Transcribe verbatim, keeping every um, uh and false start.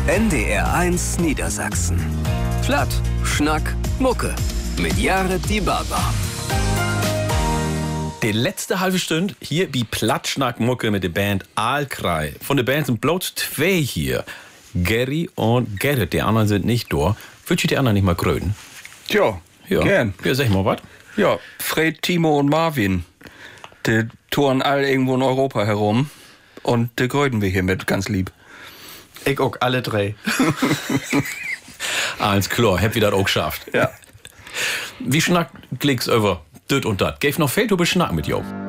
N D R eins Niedersachsen. Platt, Schnack, Mucke. Mit Jared Die Barber. Die letzte halbe Stunde hier wie Plattschnack Mucke mit der Band Aalkrei. Von der Band sind bloß zwei hier. Gary und Gerrit. Die anderen sind nicht da. Würdest du die anderen nicht mal kröten? Tja, Ja. gern. Ja, sag mal was. Ja, Fred, Timo und Marvin. Die touren alle irgendwo in Europa herum. Und die kröten wir hiermit ganz lieb. Ich auch, alle drei. Alles klar, hab wieder auch geschafft. Ja. Wie schnackt Klicks über dit und dat? Geef noch viel zu beschnacken mit jo.